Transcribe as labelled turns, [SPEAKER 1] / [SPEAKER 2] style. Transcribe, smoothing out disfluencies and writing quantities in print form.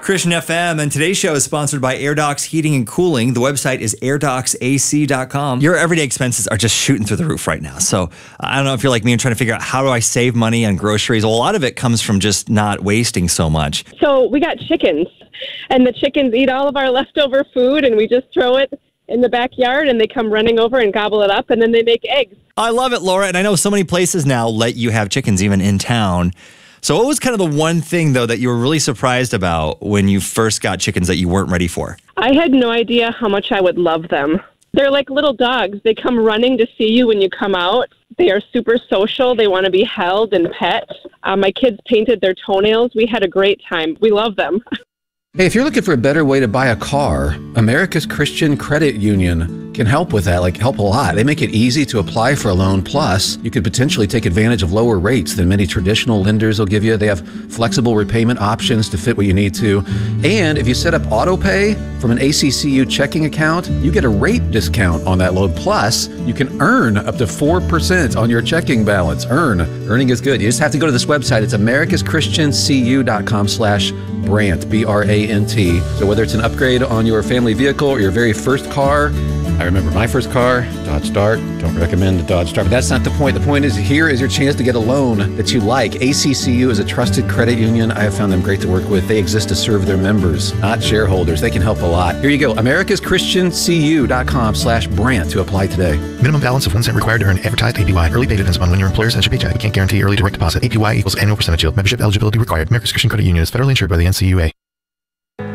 [SPEAKER 1] Christian FM, and today's show is sponsored by AirDocs Heating and Cooling. The website is airdocsac.com. Your everyday expenses are just shooting through the roof right now. So I don't know if you're like me and trying to figure out how do I save money on groceries. Well, a lot of it comes from just not wasting so much.
[SPEAKER 2] So we got chickens, and the chickens eat all of our leftover food, and we just throw it in the backyard, and they come running over and gobble it up, and then they make eggs.
[SPEAKER 1] I love it, Laura, and I know so many places now let you have chickens even in town. So what was kind of the one thing, though, that you were really surprised about when you first got chickens that you weren't ready for?
[SPEAKER 2] I had no idea how much I would love them. They're like little dogs. They come running to see you when you come out. They are super social. They want to be held and pet. My kids painted their toenails. We had a great time. We love them.
[SPEAKER 3] Hey, if you're looking for a better way to buy a car, America's Christian Credit Union can help with that, help a lot. They make it easy to apply for a loan. Plus, you could potentially take advantage of lower rates than many traditional lenders will give you. They have flexible repayment options to fit what you need to. And if you set up auto pay from an ACCU checking account, you get a rate discount on that loan. Plus, you can earn up to 4% on your checking balance. Earning is good. You just have to go to this website. It's americaschristiancu.com/Brant, B-R-A-N-T. So whether it's an upgrade on your family vehicle or your very first car, I remember my first car, Dodge Dart. Don't recommend the Dodge Dart, but that's not the point. The point is, here is your chance to get a loan that you like. ACCU is a trusted credit union. I have found them great to work with. They exist to serve their members, not shareholders. They can help a lot. Here you go, americaschristiancu.com/Brant to apply today.
[SPEAKER 4] Minimum balance of 1 cent required to earn advertised APY. Early pay depends upon when your employer sends your paycheck. We can't guarantee early direct deposit. APY equals annual percentage yield. Membership eligibility required. America's Christian Credit Union is federally insured by the NCUA.